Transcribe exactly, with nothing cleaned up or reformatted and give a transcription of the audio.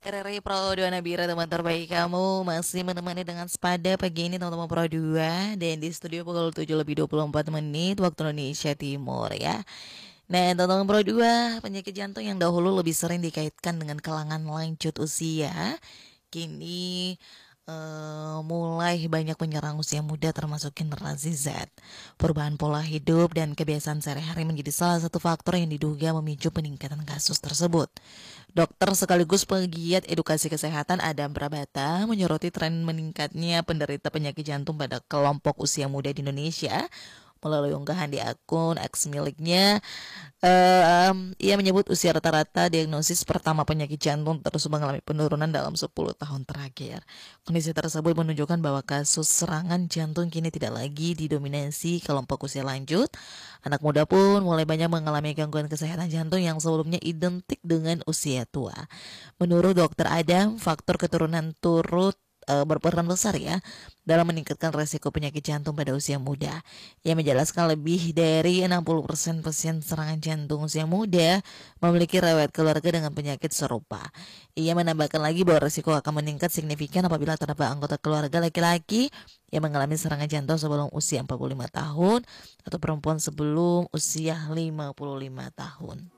R R I Pro dua Nabira, teman terbaik kamu masih menemani dengan sepada pagi ini teman-teman Pro dua. Dan di studio pukul tujuh lebih dua puluh empat menit waktu Indonesia Timur ya. Nah, teman-teman Pro dua, penyakit jantung yang dahulu lebih sering dikaitkan dengan kalangan lanjut usia, kini eh, mulai banyak menyerang usia muda termasuk generasi Z. Perubahan pola hidup dan kebiasaan sehari-hari menjadi salah satu faktor yang diduga memicu peningkatan kasus tersebut. Dokter sekaligus pegiat edukasi kesehatan Adam Prabata menyoroti tren meningkatnya penderita penyakit jantung pada kelompok usia muda di Indonesia melalui unggahan di akun X miliknya. Em, ia menyebut usia rata-rata diagnosis pertama penyakit jantung terus mengalami penurunan dalam sepuluh tahun terakhir. Kondisi tersebut menunjukkan bahwa kasus serangan jantung kini tidak lagi didominasi kelompok usia lanjut. Anak muda pun mulai banyak mengalami gangguan kesehatan jantung yang sebelumnya identik dengan usia tua. Menurut dokter Adam, faktor keturunan turut eh, berperan besar ya dalam meningkatkan resiko penyakit jantung pada usia muda. Ia menjelaskan lebih dari enam puluh persen pasien serangan jantung usia muda memiliki riwayat keluarga dengan penyakit serupa. Ia menambahkan lagi bahwa risiko akan meningkat signifikan apabila terdapat anggota keluarga laki-laki yang mengalami serangan jantung sebelum usia empat puluh lima tahun atau perempuan sebelum usia lima puluh lima tahun.